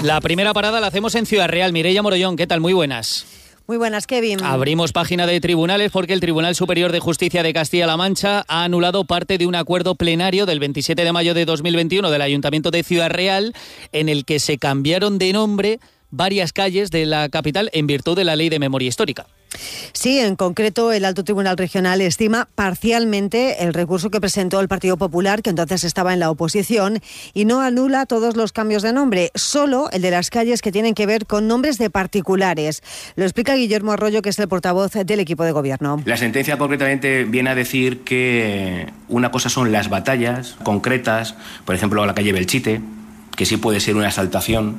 La primera parada la hacemos en Ciudad Real. Mireia Morollón, ¿qué tal? Muy buenas. Muy buenas, Kevin. Abrimos página de tribunales porque el Tribunal Superior de Justicia de Castilla-La Mancha ha anulado parte de un acuerdo plenario del 27 de mayo de 2021 del Ayuntamiento de Ciudad Real en el que se cambiaron de nombre varias calles de la capital en virtud de la Ley de Memoria Histórica. Sí, en concreto el Alto Tribunal Regional estima parcialmente el recurso que presentó el Partido Popular, que entonces estaba en la oposición, y no anula todos los cambios de nombre, solo el de las calles que tienen que ver con nombres de particulares. Lo explica Guillermo Arroyo, que es el portavoz del equipo de gobierno. La sentencia concretamente viene a decir que una cosa son las batallas concretas, por ejemplo la calle Belchite, que sí puede ser una exaltación,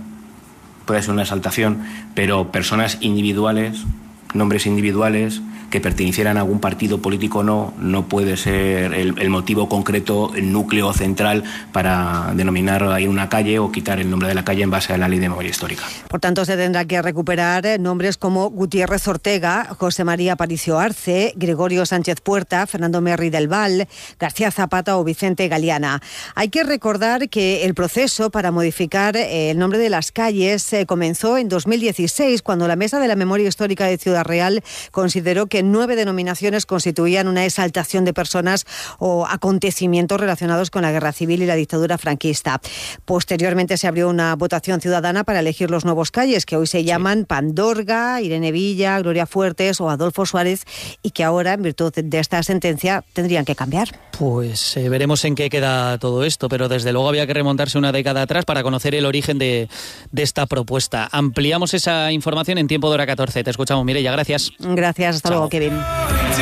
pero personas individuales, nombres individuales que pertenecieran a algún partido político no puede ser el motivo concreto, el núcleo central para denominar ahí una calle o quitar el nombre de la calle en base a la Ley de Memoria Histórica. Por tanto, se tendrá que recuperar nombres como Gutiérrez Ortega, José María Aparicio Arce, Gregorio Sánchez Puerta, Fernando Merri del Val, García Zapata o Vicente Galeana. Hay que recordar que el proceso para modificar el nombre de las calles comenzó en 2016, cuando la Mesa de la Memoria Histórica de Ciudad Real consideró que 9 denominaciones constituían una exaltación de personas o acontecimientos relacionados con la Guerra Civil y la dictadura franquista. Posteriormente se abrió una votación ciudadana para elegir los nuevos calles, que hoy se llaman Pandorga, Irene Villa, Gloria Fuertes o Adolfo Suárez, y que ahora, en virtud de esta sentencia, tendrían que cambiar. Pues veremos en qué queda todo esto, pero desde luego había que remontarse una década atrás para conocer el origen de esta propuesta. Ampliamos esa información en Tiempo de Hora 14. Te escuchamos, Mireia, gracias. Gracias, hasta luego, Kevin.